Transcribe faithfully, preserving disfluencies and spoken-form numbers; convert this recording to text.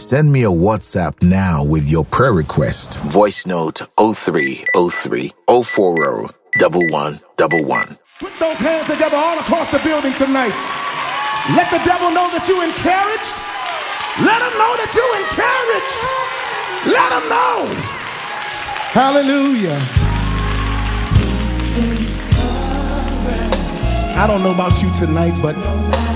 Send me a WhatsApp now with your prayer request. Voice note oh three oh three oh four oh one one one one. Put those hands together all across the building tonight. Let the devil know that you encouraged. Let him know that you encouraged. Let him know. Hallelujah. I don't know about you tonight, but